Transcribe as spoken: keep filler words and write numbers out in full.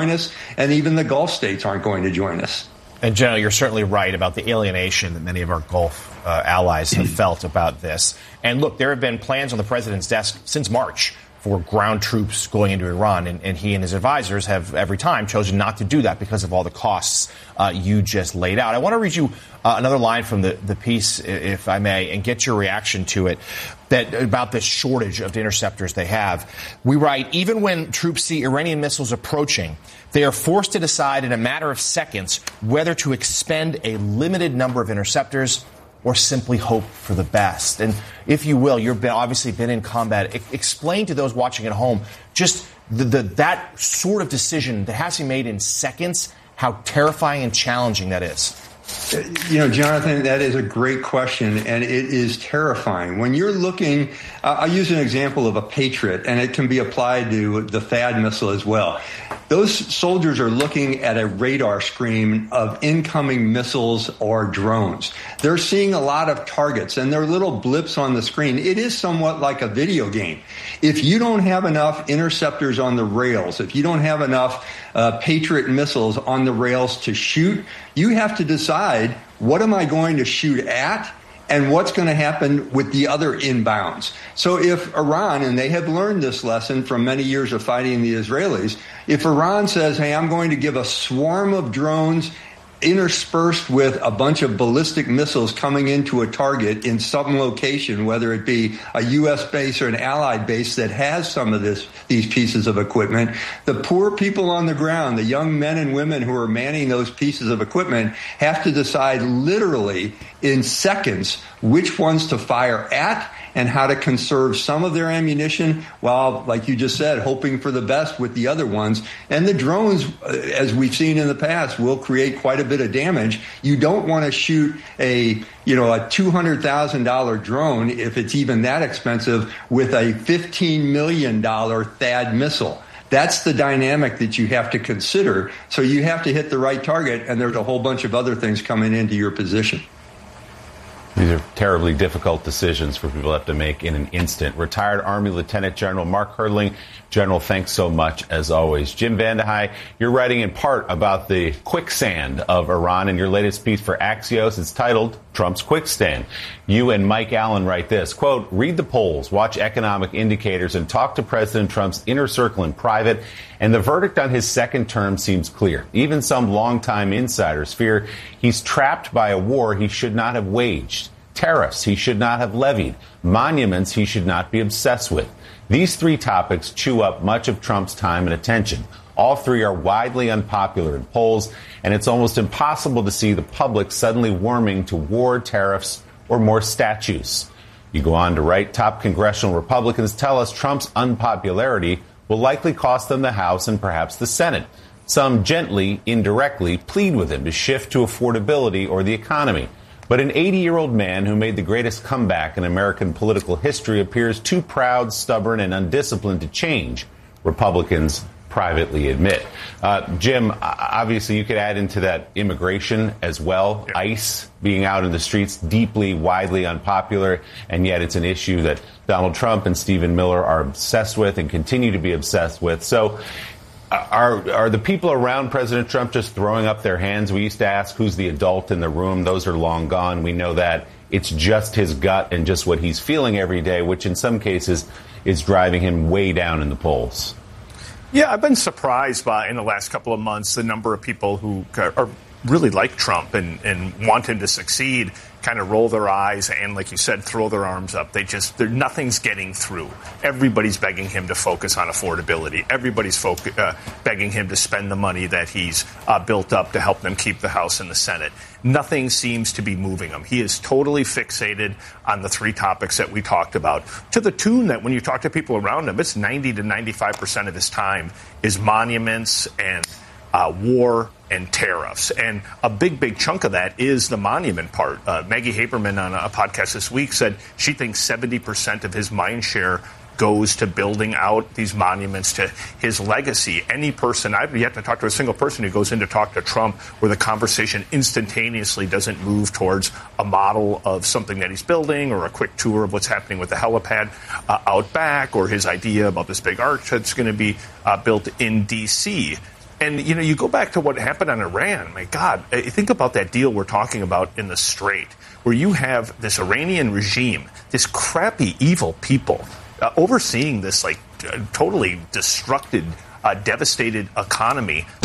us, and even the Gulf states aren't going to join us. And, General, you're certainly right about the alienation that many of our Gulf uh, allies have felt about this. And, look, there have been plans on the president's desk since March for ground troops going into Iran, and, and he and his advisors have every time chosen not to do that because of all the costs uh, you just laid out. I want to read you uh, another line from the, the piece, if I may, and get your reaction to it, that about this shortage of interceptors they have. We write, even when troops see Iranian missiles approaching, they are forced to decide in a matter of seconds whether to expend a limited number of interceptors or simply hope for the best. And if you will, you've been, obviously been in combat. I, explain to those watching at home just the, the, that sort of decision that has to be made in seconds, how terrifying and challenging that is. You know, Jonathan, that is a great question, and it is terrifying. When you're looking, uh, I'll use an example of a Patriot, and it can be applied to the THAAD missile as well. Those soldiers are looking at a radar screen of incoming missiles or drones. They're seeing a lot of targets, and there are little blips on the screen. It is somewhat like a video game. If you don't have enough interceptors on the rails, if you don't have enough uh, Patriot missiles on the rails to shoot, you have to decide, what am I going to shoot at? And what's going to happen with the other inbounds? So if Iran, and they have learned this lesson from many years of fighting the Israelis, if Iran says, hey, I'm going to give a swarm of drones interspersed with a bunch of ballistic missiles coming into a target in some location, whether it be a U S base or an allied base that has some of this, these pieces of equipment, the poor people on the ground, the young men and women who are manning those pieces of equipment, have to decide literally in seconds which ones to fire at and how to conserve some of their ammunition while, like you just said, hoping for the best with the other ones. And the drones, as we've seen in the past, will create quite a bit of damage. You don't want to shoot a, you know, a two hundred thousand dollars drone, if it's even that expensive, with a fifteen million dollars THAAD missile. That's the dynamic that you have to consider. So you have to hit the right target, and there's a whole bunch of other things coming into your position. These are terribly difficult decisions for people to have to make in an instant. Retired Army Lieutenant General Mark Herdling. General, thanks so much, as always. Jim Vandehei, you're writing in part about the quicksand of Iran in your latest piece for Axios. It's titled Trump's Quicksand. You and Mike Allen write this, quote, read the polls, watch economic indicators, and talk to President Trump's inner circle in private, and the verdict on his second term seems clear. Even some longtime insiders fear he's trapped by a war he should not have waged, tariffs he should not have levied, monuments he should not be obsessed with. These three topics chew up much of Trump's time and attention. All three are widely unpopular in polls, and it's almost impossible to see the public suddenly warming to war, tariffs, or more statues. You go on to write, top congressional Republicans tell us Trump's unpopularity will likely cost them the House and perhaps the Senate. Some gently, indirectly plead with him to shift to affordability or the economy. But an eighty-year-old man who made the greatest comeback in American political history appears too proud, stubborn, and undisciplined to change, Republicans privately admit. Uh, Jim, obviously you could add into that immigration as well. Yeah. ICE being out in the streets, deeply, widely unpopular, and yet it's an issue that Donald Trump and Stephen Miller are obsessed with and continue to be obsessed with. So Are are the people around President Trump just throwing up their hands? We used to ask who's the adult in the room. Those are long gone. We know that it's just his gut and just what he's feeling every day, which in some cases is driving him way down in the polls. Yeah, I've been surprised by, in the last couple of months, the number of people who are really like Trump and, and want him to succeed kind of roll their eyes and, like you said, throw their arms up. They just, nothing's getting through. Everybody's begging him to focus on affordability. Everybody's foc- uh, begging him to spend the money that he's uh, built up to help them keep the House and the Senate. Nothing seems to be moving him. He is totally fixated on the three topics that we talked about, to the tune that when you talk to people around him, it's ninety to ninety-five percent of his time is monuments and uh, war and tariffs. And a big, big chunk of that is the monument part. Uh, Maggie Haberman on a podcast this week said she thinks seventy percent of his mind share goes to building out these monuments to his legacy. Any person, I've yet to talk to a single person who goes in to talk to Trump where the conversation instantaneously doesn't move towards a model of something that he's building or a quick tour of what's happening with the helipad uh, out back or his idea about this big arch that's going to be uh, built in D C And, you know, you go back to what happened on Iran. My God, think about that deal we're talking about in the Strait, where you have this Iranian regime, this crappy, evil people uh, overseeing this, like, uh, totally destructed, uh, devastated economy